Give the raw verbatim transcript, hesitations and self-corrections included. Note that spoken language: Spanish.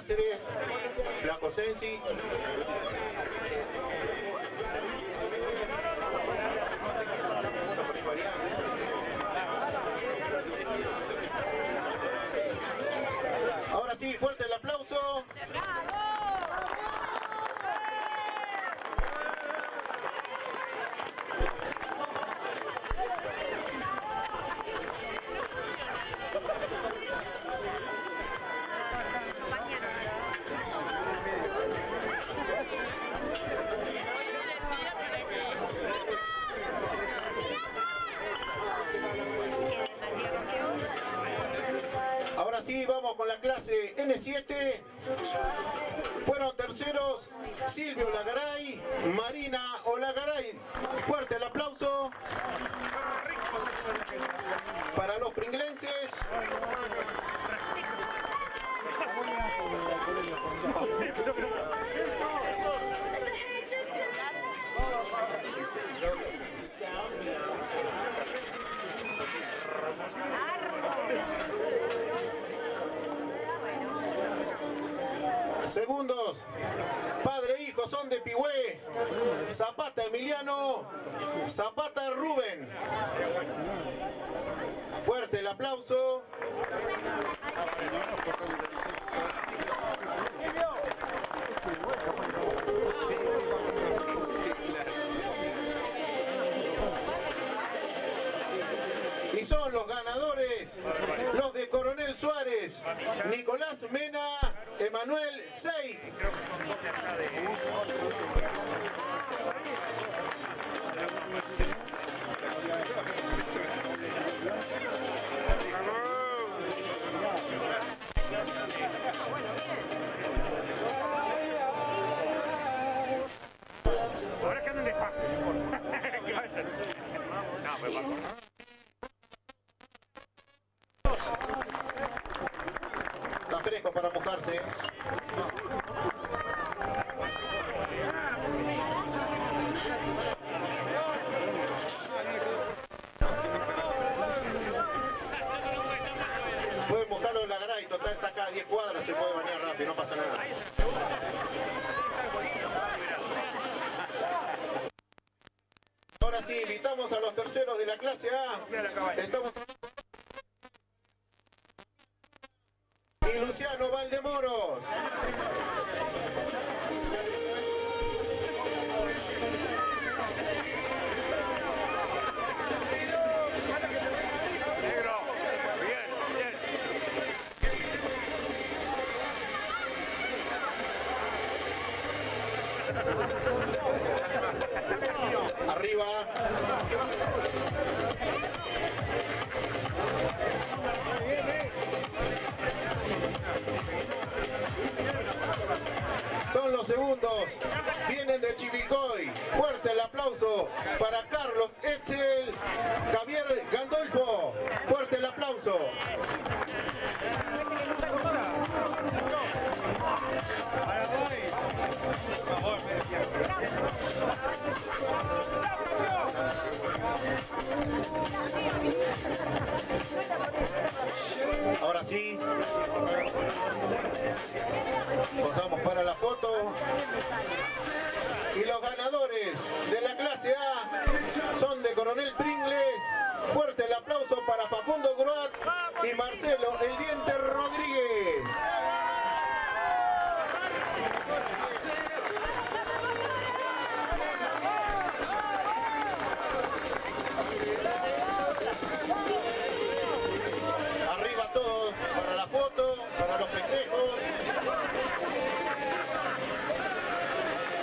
Cáceres, Flaco Sensi. Ahora sí, fuerte el aplauso. Ahora sí, vamos con la clase N siete. Fueron terceros Silvio Olagaray, Marina Olagaray. Fuerte el aplauso para los pringlenses. Segundos, padre e hijo son de Pigüé, Zapata Emiliano, Zapata Rubén. Fuerte el aplauso. Y son los ganadores, los de Coronel Suárez, Nicolás Mena, Emanuel Seit. Ahora que anden despacio, no importa. Que vayan. No, pues va. Está fresco para mojarse. Pueden mojarlo en la Garay, total está acá a diez cuadras, se puede bañar rápido, no pasa nada. Ahora sí, invitamos a los terceros de la clase A. Estamos y Luciano Valdemoros. Negro, bien, bien. Arriba. Son los segundos, vienen de Chivilcoy. Fuerte el aplauso para Carlos Etzel, Javier Gandolfo. Fuerte el aplauso. Ahora sí, posamos para la foto. Y los ganadores de la clase A son de Coronel Pringles. Fuerte el aplauso para Facundo Groat y Marcelo El Diente Rodríguez.